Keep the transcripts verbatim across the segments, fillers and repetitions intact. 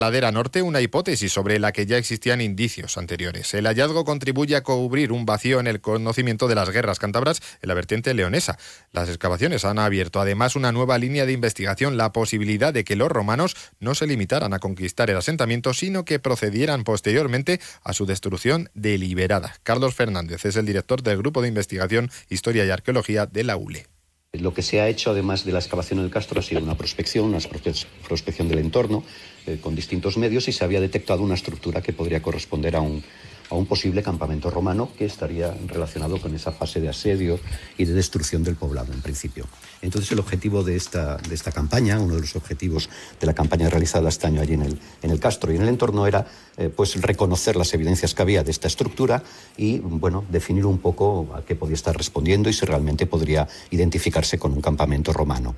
Ladera Norte, una hipótesis sobre la que ya existían indicios anteriores. El hallazgo contribuye a cubrir un vacío en el conocimiento de las guerras cántabras en la vertiente leonesa. Las excavaciones han abierto además una nueva línea de investigación, la posibilidad de que los romanos no se limitaran a conquistar el asentamiento, sino que procedieran posteriormente a su destrucción deliberada. Carlos Fernández es el director del Grupo de Investigación, Historia y Arqueología de la U L E. Lo que se ha hecho, además de la excavación del Castro, ha sido una prospección, una prospección del entorno eh, con distintos medios, y se había detectado una estructura que podría corresponder a un, a un posible campamento romano que estaría relacionado con esa fase de asedio y de destrucción del poblado, en principio. Entonces, el objetivo de esta, de esta campaña, uno de los objetivos de la campaña realizada este año allí en el, en el Castro y en el entorno, era eh, pues reconocer las evidencias que había de esta estructura y, bueno, definir un poco a qué podía estar respondiendo y si realmente podría identificarse con un campamento romano.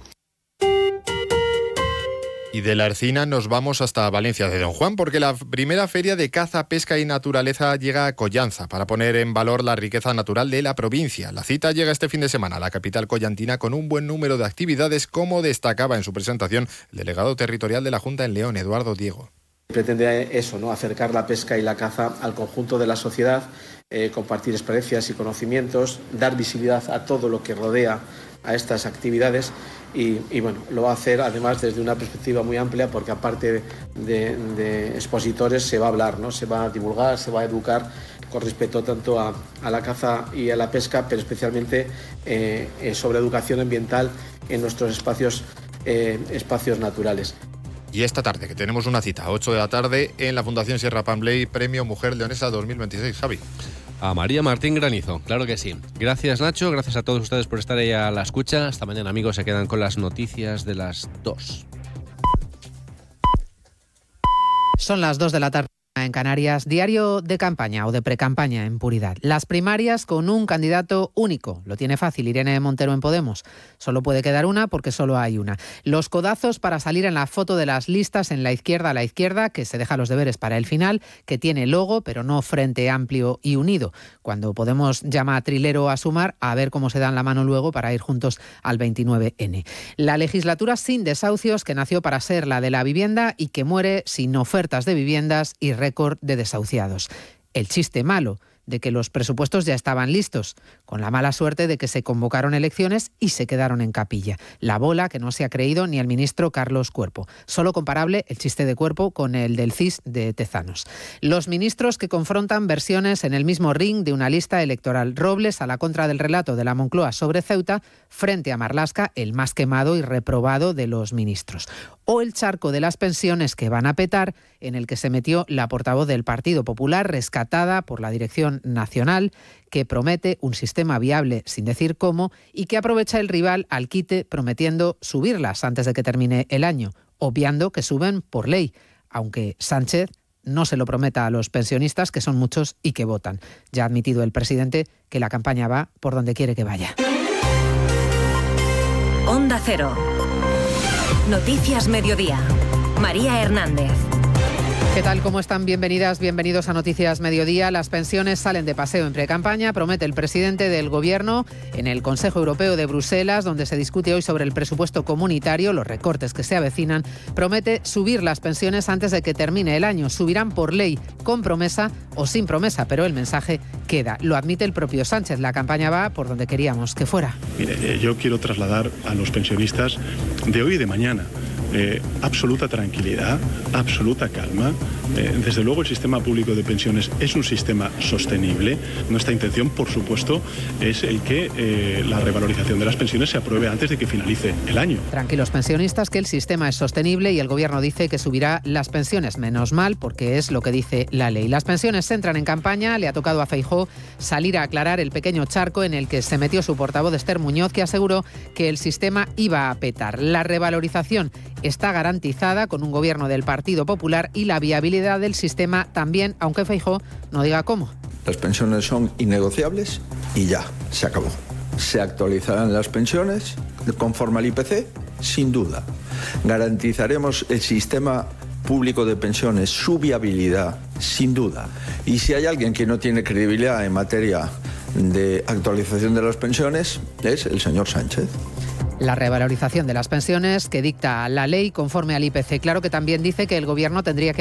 Y de la Ercina nos vamos hasta Valencia de Don Juan, porque la primera feria de caza, pesca y naturaleza llega a Collanza para poner en valor la riqueza natural de la provincia. La cita llega este fin de semana a la capital collantina con un buen número de actividades, como destacaba en su presentación el delegado territorial de la Junta en León, Eduardo Diego. Pretende eso, ¿no? Acercar la pesca y la caza al conjunto de la sociedad, eh, compartir experiencias y conocimientos, dar visibilidad a todo lo que rodea a estas actividades y, y bueno, lo va a hacer además desde una perspectiva muy amplia, porque aparte de, de expositores se va a hablar, ¿no? Se va a divulgar, se va a educar con respecto tanto a, a la caza y a la pesca, pero especialmente eh, eh, sobre educación ambiental en nuestros espacios, eh, espacios naturales. Y esta tarde, que tenemos una cita, a ocho de la tarde, en la Fundación Sierra Pambley, Premio Mujer Leonesa dos mil veintiséis. Javi. A María Martín Granizo, claro que sí. Gracias, Nacho, gracias a todos ustedes por estar ahí a la escucha. Hasta mañana, amigos, se quedan con las noticias de las dos. Son las dos de la tarde. En Canarias, diario de campaña o de precampaña en puridad. Las primarias con un candidato único. Lo tiene fácil Irene Montero en Podemos. Solo puede quedar una porque solo hay una. Los codazos para salir en la foto de las listas en la izquierda a la izquierda, que se deja los deberes para el final, que tiene logo pero no frente amplio y unido. Cuando Podemos llama a Trilero a Sumar, a ver cómo se dan la mano luego para ir juntos al veintinueve ene. La legislatura sin desahucios, que nació para ser la de la vivienda y que muere sin ofertas de viviendas y récord de desahuciados. El chiste malo de que los presupuestos ya estaban listos, con la mala suerte de que se convocaron elecciones y se quedaron en capilla. La bola que no se ha creído ni el ministro Carlos Cuerpo. Solo comparable el chiste de Cuerpo con el del C I S de Tezanos. Los ministros que confrontan versiones en el mismo ring de una lista electoral. Robles a la contra del relato de la Moncloa sobre Ceuta, frente a Marlaska, el más quemado y reprobado de los ministros. O el charco de las pensiones que van a petar, en el que se metió la portavoz del Partido Popular, rescatada por la Dirección Nacional, que promete un sistema viable sin decir cómo y que aprovecha el rival al quite prometiendo subirlas antes de que termine el año, obviando que suben por ley, aunque Sánchez no se lo prometa a los pensionistas, que son muchos y que votan. Ya ha admitido el presidente que la campaña va por donde quiere que vaya. Onda Cero. Noticias Mediodía. María Hernández. ¿Qué tal? ¿Cómo están? Bienvenidas, bienvenidos a Noticias Mediodía. Las pensiones salen de paseo en precampaña, promete el presidente del Gobierno en el Consejo Europeo de Bruselas, donde se discute hoy sobre el presupuesto comunitario, los recortes que se avecinan. Promete subir las pensiones antes de que termine el año. Subirán por ley, con promesa o sin promesa, pero el mensaje queda. Lo admite el propio Sánchez. La campaña va por donde queríamos que fuera. Mire, yo quiero trasladar a los pensionistas de hoy y de mañana Eh, absoluta tranquilidad, absoluta calma. Eh, desde luego el sistema público de pensiones es un sistema sostenible. Nuestra intención, por supuesto, es el que eh, la revalorización de las pensiones se apruebe antes de que finalice el año. Tranquilos pensionistas, que el sistema es sostenible y el Gobierno dice que subirá las pensiones. Menos mal, porque es lo que dice la ley. Las pensiones entran en campaña. Le ha tocado a Feijóo salir a aclarar el pequeño charco en el que se metió su portavoz Esther Muñoz, que aseguró que el sistema iba a petar. La revalorización está garantizada con un gobierno del Partido Popular y la viabilidad del sistema también, aunque Feijóo no diga cómo. Las pensiones son innegociables y ya, se acabó. Se actualizarán las pensiones conforme al I P C, sin duda. Garantizaremos el sistema público de pensiones, su viabilidad, sin duda. Y si hay alguien que no tiene credibilidad en materia de actualización de las pensiones, es el señor Sánchez. La revalorización de las pensiones que dicta la ley conforme al I P C. Claro que también dice que el Gobierno tendría que